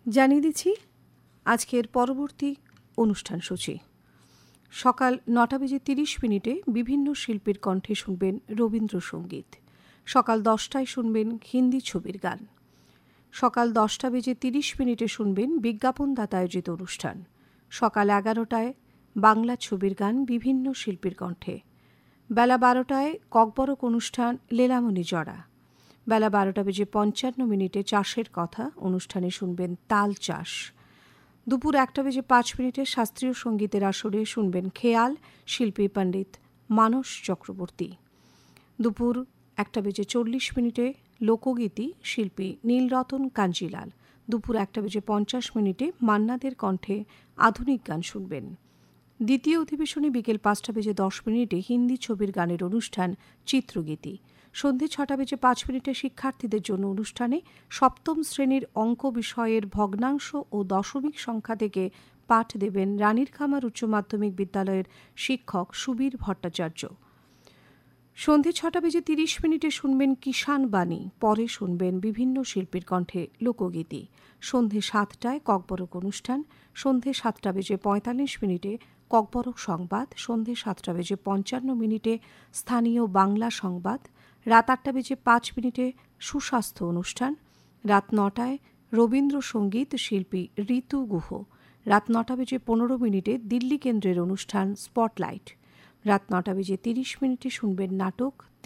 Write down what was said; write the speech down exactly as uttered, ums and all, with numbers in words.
জানিয়ে দিচ্ছি আজকের পরবর্তী অনুষ্ঠান সূচি। সকাল নটা বেজে তিরিশ মিনিটে বিভিন্ন শিল্পীর কণ্ঠে শুনবেন রবীন্দ্রসঙ্গীত। সকাল দশটায় শুনবেন হিন্দি ছবির গান। সকাল দশটা বেজে তিরিশ মিনিটে শুনবেন বিজ্ঞাপনদাতা আয়োজিত অনুষ্ঠান। সকাল এগারোটায় বাংলা ছবির গান বিভিন্ন শিল্পীর কণ্ঠে। বেলা বারোটায় ককবরক অনুষ্ঠান লীলামণি জড়া। বেলা বারোটা বেজে পঞ্চান্ন মিনিটে চাষের কথা অনুষ্ঠানে শুনবেন তাল চাষ। দুপুর একটা বেজে পাঁচ মিনিটে শাস্ত্রীয় সঙ্গীতের আসরে শুনবেন খেয়াল, শিল্পী পণ্ডিত মানস চক্রবর্তী। দুপুর একটা বেজে চল্লিশ মিনিটে লোকগীতি, শিল্পী নীলরতন কাঞ্জিলাল। দুপুর একটা বেজে পঞ্চাশ মিনিটে মান্নাদের কণ্ঠে আধুনিক গান শুনবেন। দ্বিতীয় অধিবেশনে বিকেল পাঁচটা বেজে দশ মিনিটে হিন্দি ছবির গানের অনুষ্ঠান চিত্রগীতি। সন্ধে ছটা বেজে পাঁচ মিনিটে শিক্ষার্থীদের জন্য অনুষ্ঠানে সপ্তম শ্রেণীর অঙ্ক বিষয়ের ভগ্নাংশ ও দশমিক সংখ্যা থেকে পাঠ দেবেন রানীর খামার উচ্চ মাধ্যমিক বিদ্যালয়ের শিক্ষক সুবীর ভট্টাচার্য। সন্ধে ছটা বেজে তিরিশ মিনিটে শুনবেন কিষাণ বাণী। পরে শুনবেন বিভিন্ন শিল্পীর কণ্ঠে লোকগীতি। সন্ধে সাতটায় ককবরক অনুষ্ঠান। সন্ধে সাতটা বেজে পঁয়তাল্লিশ মিনিটে ককবরক সংবাদ। সন্ধে সাতটা বেজে পঞ্চান্ন মিনিটে স্থানীয় বাংলা সংবাদ। রাত আটটা বেজে পাঁচ মিনিটে সুস্বাস্থ্য অনুষ্ঠান। রাত নটায় রবীন্দ্রসঙ্গীত, শিল্পী ঋতু গুহ। রাত নটা বেজে পনেরো মিনিটে দিল্লি কেন্দ্রের অনুষ্ঠান স্পটলাইট। রাত নটা বেজে তিরিশ মিনিটে শুনবেন নাটক